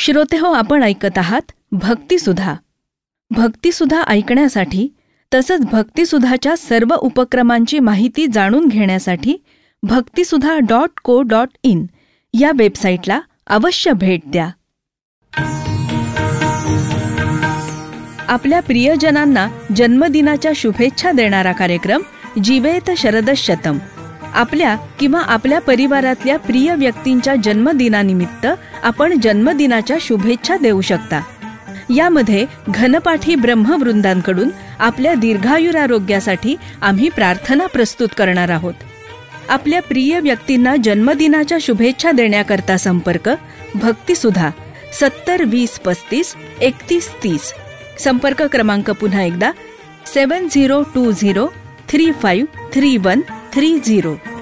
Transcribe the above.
श्रोतेहो, आपण ऐकत आहात भक्तिसुधा. भक्तिसुधा ऐकण्यासाठी तसंच भक्तिसुधाच्या सर्व उपक्रमांची माहिती जाणून घेण्यासाठी भक्तिसुधा.co.in या वेबसाईटला अवश्य भेट द्या. आपल्या प्रियजनांना जन्मदिनाच्या शुभेच्छा देणारा कार्यक्रम जीवेत शरदशतम. आपल्या किंवा आपल्या परिवारातल्या प्रिय व्यक्तींच्या जन्मदिनानिमित्त आपण जन्मदिनाच्या शुभेच्छा देऊ शकता. यामध्ये घनपाठी ब्रह्मवृंदांकडून आपल्या दीर्घायुरारोग्यासाठी आम्ही प्रार्थना प्रस्तुत करणार आहोत. आपल्या प्रिय व्यक्तींना जन्मदिनाच्या शुभेच्छा देण्याकरता संपर्क भक्तिसुधा 70 20 35 31 30. संपर्क क्रमांक पुन्हा एकदा 7020353130.